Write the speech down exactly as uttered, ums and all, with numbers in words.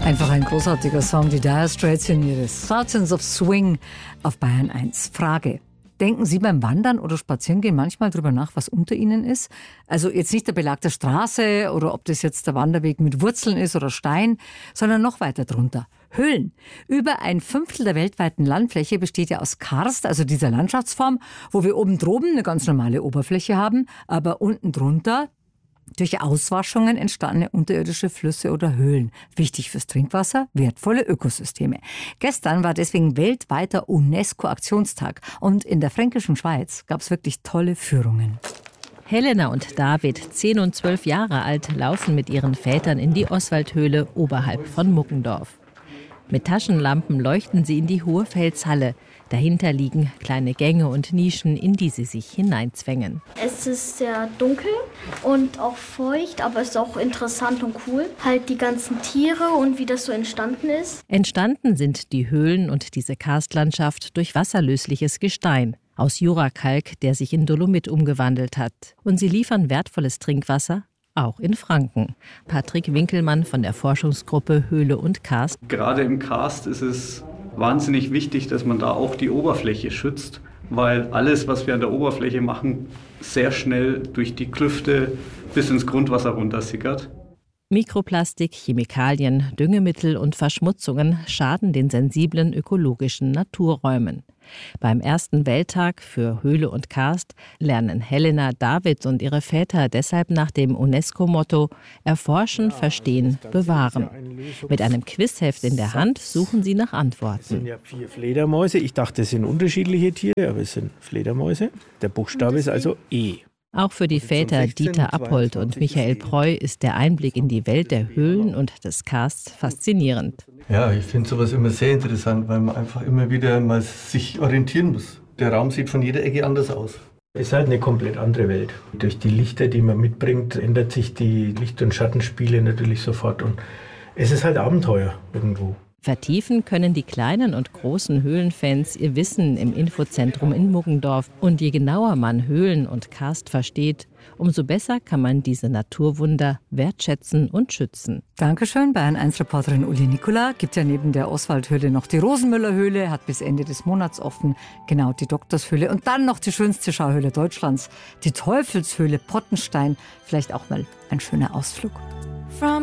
Einfach ein großartiger Song, die Dire Straits in ihre Sultans of Swing auf Bayern eins. Frage: Denken Sie beim Wandern oder Spazierengehen manchmal drüber nach, was unter Ihnen ist? Also jetzt nicht der Belag der Straße oder ob das jetzt der Wanderweg mit Wurzeln ist oder Stein, sondern noch weiter drunter. Höhlen. Über ein Fünftel der weltweiten Landfläche besteht ja aus Karst, also dieser Landschaftsform, wo wir oben droben eine ganz normale Oberfläche haben, aber unten drunter durch Auswaschungen entstandene unterirdische Flüsse oder Höhlen. Wichtig fürs Trinkwasser, wertvolle Ökosysteme. Gestern war deswegen weltweiter UNESCO-Aktionstag und in der fränkischen Schweiz gab es wirklich tolle Führungen. Helena und David, zehn und zwölf Jahre alt, laufen mit ihren Vätern in die Oswaldhöhle oberhalb von Muggendorf. Mit Taschenlampen leuchten sie in die hohe Felshalle. Dahinter liegen kleine Gänge und Nischen, in die sie sich hineinzwängen. Es ist sehr dunkel und auch feucht, aber es ist auch interessant und cool. Halt die ganzen Tiere und wie das so entstanden ist. Entstanden sind die Höhlen und diese Karstlandschaft durch wasserlösliches Gestein aus Jurakalk, der sich in Dolomit umgewandelt hat. Und sie liefern wertvolles Trinkwasser, auch in Franken. Patrick Winkelmann von der Forschungsgruppe Höhle und Karst. Gerade im Karst ist es wahnsinnig wichtig, dass man da auch die Oberfläche schützt, weil alles, was wir an der Oberfläche machen, sehr schnell durch die Klüfte bis ins Grundwasser runtersickert. Mikroplastik, Chemikalien, Düngemittel und Verschmutzungen schaden den sensiblen ökologischen Naturräumen. Beim ersten Welttag für Höhle und Karst lernen Helena, David und ihre Väter deshalb nach dem UNESCO-Motto Erforschen, Verstehen, Bewahren. Mit einem Quizheft in der Hand suchen sie nach Antworten. Es sind ja vier Fledermäuse. Ich dachte, es sind unterschiedliche Tiere, aber es sind Fledermäuse. Der Buchstabe ist also E. Auch für die Väter Dieter Appold und Michael Preu ist der Einblick in die Welt der Höhlen und des Karsts faszinierend. Ja, ich finde sowas immer sehr interessant, weil man einfach immer wieder mal sich orientieren muss. Der Raum sieht von jeder Ecke anders aus. Es ist halt eine komplett andere Welt. Durch die Lichter, die man mitbringt, ändert sich die Licht- und Schattenspiele natürlich sofort. Und es ist halt Abenteuer irgendwo. Vertiefen können die kleinen und großen Höhlenfans ihr Wissen im Infozentrum in Muggendorf. Und je genauer man Höhlen und Karst versteht, umso besser kann man diese Naturwunder wertschätzen und schützen. Dankeschön, Bayern eins Reporterin Uli Nikola. Gibt ja neben der Oswaldhöhle noch die Rosenmüllerhöhle, hat bis Ende des Monats offen, genau die Doktorshöhle. Und dann noch die schönste Schauhöhle Deutschlands, die Teufelshöhle Pottenstein. Vielleicht auch mal ein schöner Ausflug.